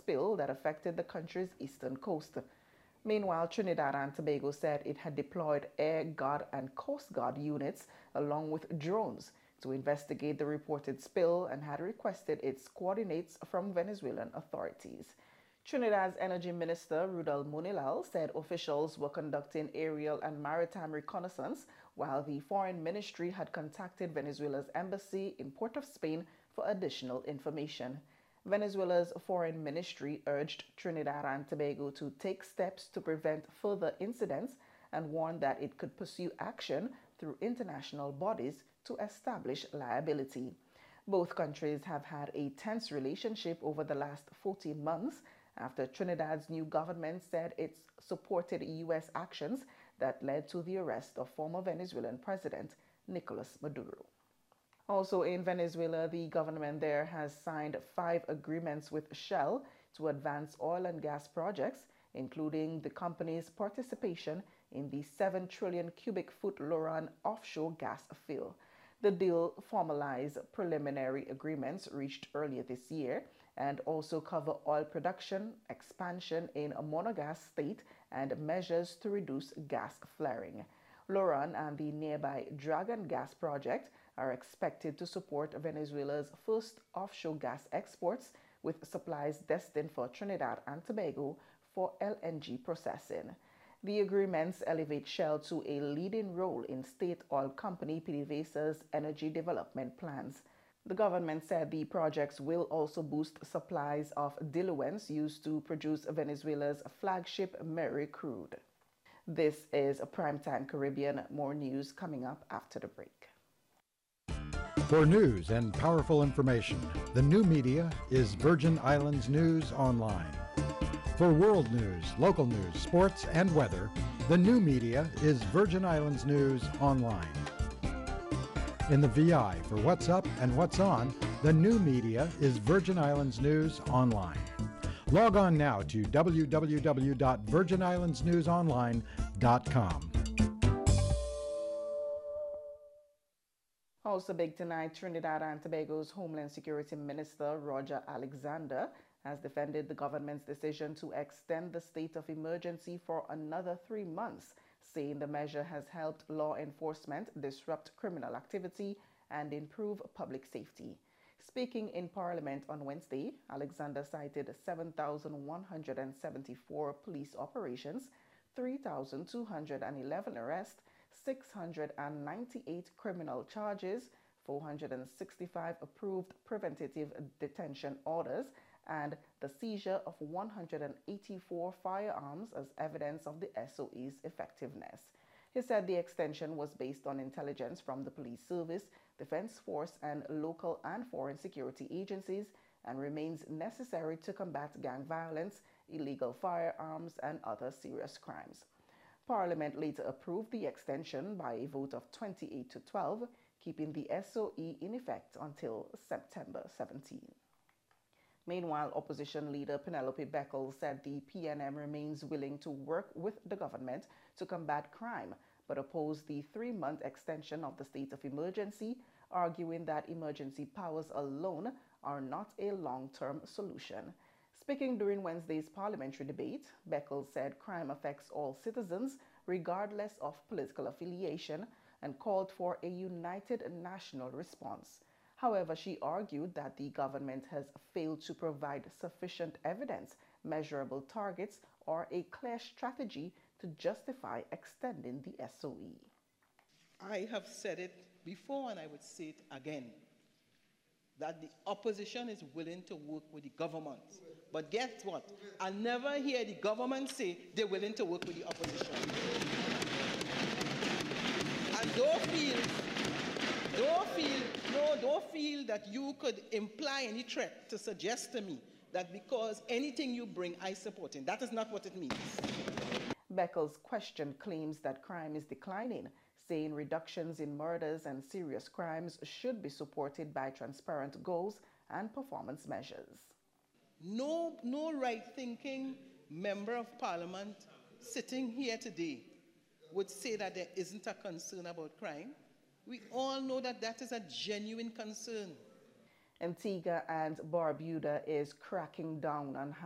spill that affected the country's eastern coast. Meanwhile, Trinidad and Tobago said it had deployed Air Guard and Coast Guard units along with drones to investigate the reported spill and had requested its coordinates from Venezuelan authorities. Trinidad's Energy Minister Rudal Munilal said officials were conducting aerial and maritime reconnaissance while the Foreign Ministry had contacted Venezuela's embassy in Port of Spain for additional information. Venezuela's Foreign Ministry urged Trinidad and Tobago to take steps to prevent further incidents and warned that it could pursue action through international bodies to establish liability. Both countries have had a tense relationship over the last 14 months after Trinidad's new government said it supported U.S. actions that led to the arrest of former Venezuelan President Nicolas Maduro. Also in Venezuela, the government there has signed 5 agreements with Shell to advance oil and gas projects, including the company's participation in the 7 trillion cubic foot Loran offshore gas field. The deal formalized preliminary agreements reached earlier this year and also cover oil production, expansion in a monogas state, and measures to reduce gas flaring. Loran and the nearby Dragon Gas project are expected to support Venezuela's first offshore gas exports, with supplies destined for Trinidad and Tobago for LNG processing. The agreements elevate Shell to a leading role in state oil company PDVSA's energy development plans. The government said the projects will also boost supplies of diluents used to produce Venezuela's flagship Mary crude. This is a Primetime Caribbean. More news coming up after the break. For news and powerful information, the new media is Virgin Islands News Online. For world news, local news, sports, and weather, the new media is Virgin Islands News Online. In the VI for what's up and what's on, the new media is Virgin Islands News Online. Log on now to www.virginislandsnewsonline.com. Also big tonight, Trinidad and Tobago's Homeland Security Minister Roger Alexander has defended the government's decision to extend the state of emergency for another 3 months, saying the measure has helped law enforcement disrupt criminal activity and improve public safety. Speaking in Parliament on Wednesday, Alexander cited 7,174 police operations, 3,211 arrests, 698 criminal charges, 465 approved preventative detention orders, and the seizure of 184 firearms as evidence of the SOE's effectiveness. He said the extension was based on intelligence from the police service, defense force, and local and foreign security agencies, and remains necessary to combat gang violence, illegal firearms, and other serious crimes. Parliament later approved the extension by a vote of 28 to 12, keeping the SOE in effect until September 17. Meanwhile, opposition leader Penelope Beckles said the PNM remains willing to work with the government to combat crime, but opposed the 3-month extension of the state of emergency, arguing that emergency powers alone are not a long-term solution. Speaking during Wednesday's parliamentary debate, Beckles said crime affects all citizens, regardless of political affiliation, and called for a united national response. However, she argued that the government has failed to provide sufficient evidence, measurable targets, or a clear strategy to justify extending the SOE. I have said it before and I would say it again, that the opposition is willing to work with the government. But guess what? I never hear the government say they're willing to work with the opposition. And don't feel that you could imply any threat to suggest to me that because anything you bring, I support it. That is not what it means. Beckles questioned claims that crime is declining, saying reductions in murders and serious crimes should be supported by transparent goals and performance measures. No right-thinking member of parliament sitting here today would say that there isn't a concern about crime. We all know that that is a genuine concern. Antigua and Barbuda is cracking down on